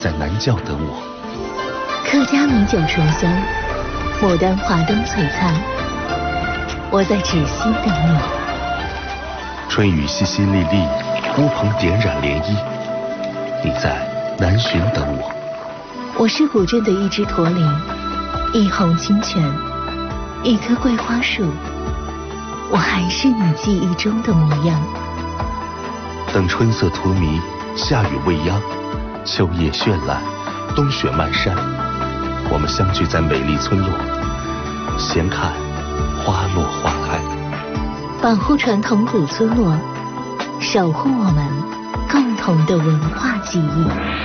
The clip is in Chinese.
在南郊等我。 客家米酒醇香，牡丹华灯璀璨，我在芷溪等你。 春雨淅淅沥沥，乌篷点染涟漪，你在南浔等我。 我是古镇的一只驼铃，一泓清泉，一棵桂花树，我还是你记忆中的模样。 等春色荼蘼，夏雨未央，秋叶绚烂，冬雪漫山，我们相聚在美丽村落，闲看花落花开， 保护传统古村落，守护我们共同的文化记忆。